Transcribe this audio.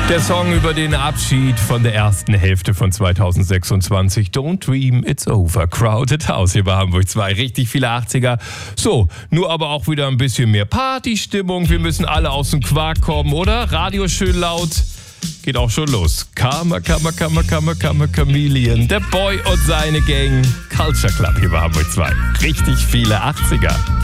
Der Song über den Abschied von der ersten Hälfte von 2026. Don't Dream, It's Over. Crowded House hier bei Hamburg 2. Richtig viele 80er. So, nur aber auch wieder ein bisschen mehr Partystimmung. Wir müssen alle aus dem Quark kommen, oder? Radio schön laut. Geht auch schon los. Chameleon. Der Boy und seine Gang. Culture Club hier bei Hamburg 2. Richtig viele 80er.